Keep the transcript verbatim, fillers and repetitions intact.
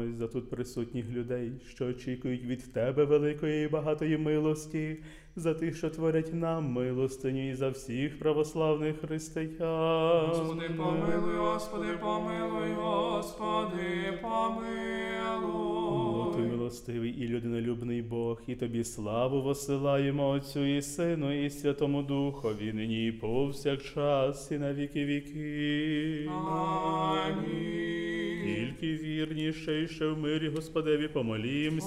молимось за тут присутніх людей, що очікують від Тебе великої і багатої милості, за тих, що творять нам милостиню, і за всіх православних християн. Господи, помилуй, Господи, помилуй, Господи, О, ти помилуй. милостивий і людинолюбний Бог, і Тобі славу воссилаємо Отцю і Сину, і Святому Духові, нині і повсякчас, і на віки віки. Амінь. Тільки вірніше, і ще в мирі Господеві помолімся.